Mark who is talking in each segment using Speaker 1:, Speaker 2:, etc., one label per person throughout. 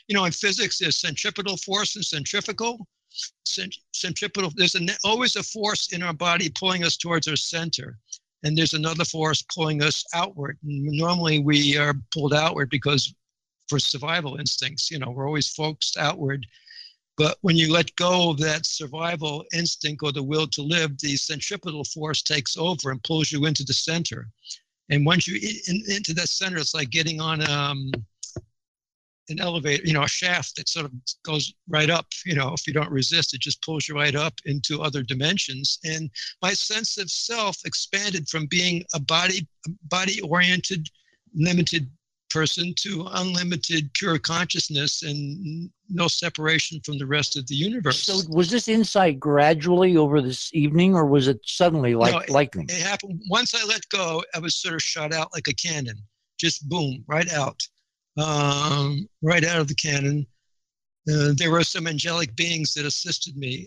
Speaker 1: in physics, there's centripetal force and centrifugal. Centripetal, there's always a force in our body pulling us towards our center. And there's another force pulling us outward. And normally we are pulled outward because for survival instincts, we're always focused outward. But when you let go of that survival instinct or the will to live, the centripetal force takes over and pulls you into the center. And once you into that center, it's like getting on an elevator, a shaft that sort of goes right up. If you don't resist, it just pulls you right up into other dimensions. And my sense of self expanded from being a body-oriented, limited person to unlimited pure consciousness and no separation from the rest of the universe.
Speaker 2: So was this insight gradually over this evening, or was it suddenly like lightning?
Speaker 1: It happened once I let go. I was sort of shot out like a cannon, just boom, right out of the cannon. There were some angelic beings that assisted me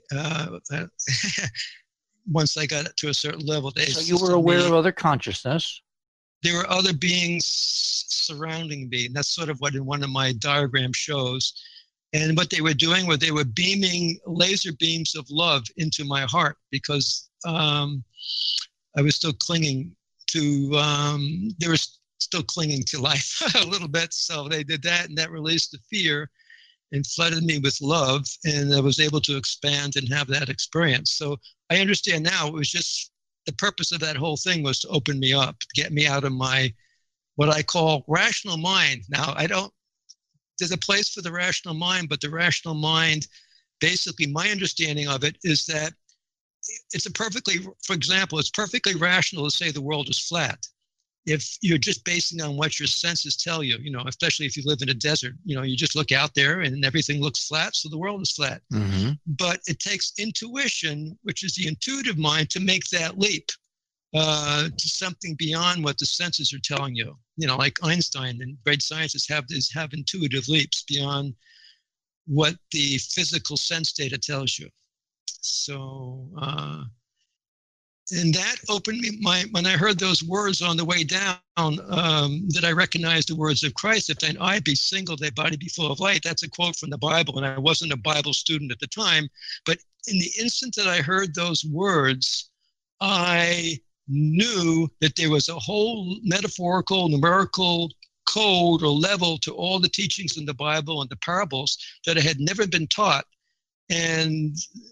Speaker 1: once I got to a certain level.
Speaker 2: So you were aware of other consciousness.
Speaker 1: There were other beings surrounding me. And that's sort of what in one of my diagrams shows. And what they were doing was they were beaming laser beams of love into my heart because I was still clinging to, they were still clinging to life a little bit. So they did that, and that released the fear and flooded me with love. And I was able to expand and have that experience. So I understand now it was just the purpose of that whole thing was to open me up, get me out of my, what I call rational mind. Now, there's a place for the rational mind, but the rational mind, basically my understanding of it is that for example, it's perfectly rational to say the world is flat. If you're just basing on what your senses tell you, especially if you live in a desert, you just look out there and everything looks flat, so the world is flat.
Speaker 2: Mm-hmm.
Speaker 1: But it takes intuition, which is the intuitive mind, to make that leap to something beyond what the senses are telling you. Like Einstein and great scientists have intuitive leaps beyond what the physical sense data tells you. So, and that opened me, when I heard those words on the way down, that I recognized the words of Christ, if thine eye be single, thy body be full of light. That's a quote from the Bible, and I wasn't a Bible student at the time, but in the instant that I heard those words, I knew that there was a whole metaphorical, numerical code or level to all the teachings in the Bible and the parables that I had never been taught. And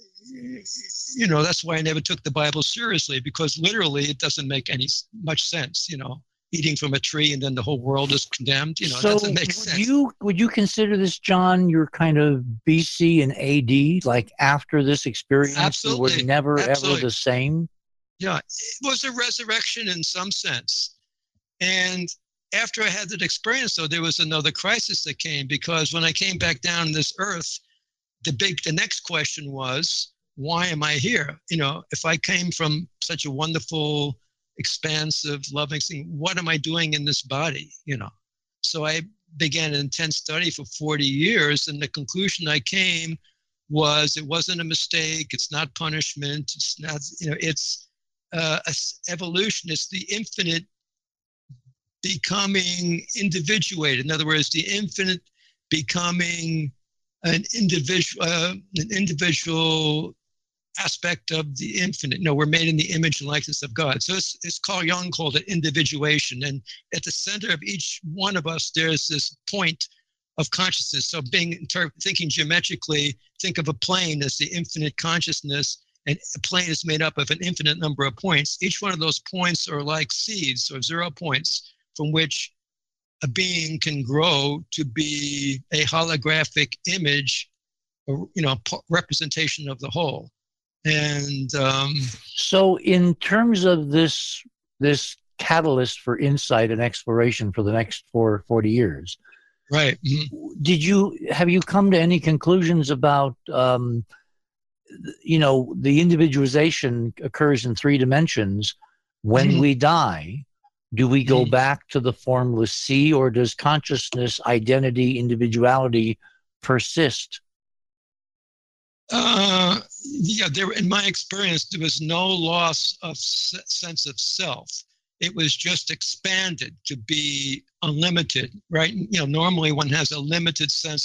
Speaker 1: that's why I never took the Bible seriously, because literally it doesn't make much sense, eating from a tree and then the whole world is condemned, it doesn't make sense.
Speaker 2: Would you consider this, John, your kind of BC and AD, like after this experience?
Speaker 1: Absolutely.
Speaker 2: You were never ever the same?
Speaker 1: Yeah, it was a resurrection in some sense. And after I had that experience, though, there was another crisis that came, because when I came back down to this earth, the next question was, why am I here? If I came from such a wonderful, expansive, loving thing, what am I doing in this body? So I began an intense study for 40 years, and the conclusion I came was it wasn't a mistake. It's not punishment. It's not, it's evolution. It's the infinite becoming individuated. In other words, the infinite becoming an individual aspect of the infinite. We're made in the image and likeness of God. So it's Carl Jung called it individuation. And at the center of each one of us, there's this point of consciousness. So thinking geometrically, think of a plane as the infinite consciousness, and a plane is made up of an infinite number of points. Each one of those points are like seeds or 0 points from which a being can grow to be a holographic image, or, representation of the whole. And
Speaker 2: so in terms of this catalyst for insight and exploration for the next 40 years,
Speaker 1: right? Mm-hmm.
Speaker 2: Have you come to any conclusions about the individualization occurs in 3 dimensions? When
Speaker 1: Mm-hmm.
Speaker 2: we die, do we go back to the formless sea, or does consciousness, identity, individuality persist?
Speaker 1: In my experience, there was no loss of sense of self. It was just expanded to be unlimited, right? Normally one has a limited sense